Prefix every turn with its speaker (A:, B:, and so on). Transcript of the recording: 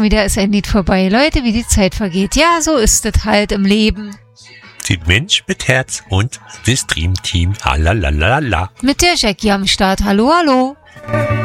A: schon wieder ist ein Lied vorbei. Leute, wie die Zeit vergeht. Ja, so ist es halt im Leben.
B: Den Mensch mit Herz und das Dream Team. Alalalala.
A: Mit der Jackie am Start. Hallo, hallo.